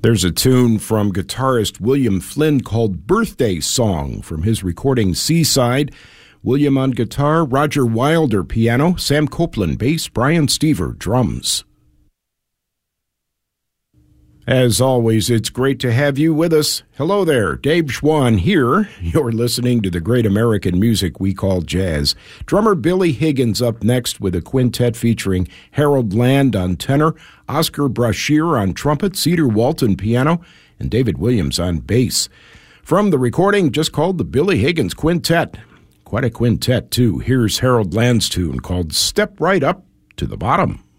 There's a tune from guitarist William Flynn called Birthday Song from his recording Seaside. William on guitar, Roger Wilder piano, Sam Copeland bass, Brian Stever drums. As always, it's great to have you with us. Hello there, Dave Schwann here. You're listening to the great American music we call jazz. Drummer Billy Higgins up next with a quintet featuring Harold Land on tenor, Oscar Brashear on trumpet, Cedar Walton piano, and David Williams on bass. From the recording just called the Billy Higgins Quintet. Quite a quintet, too. Here's Harold Land's tune called Step Right Up to the Bottom.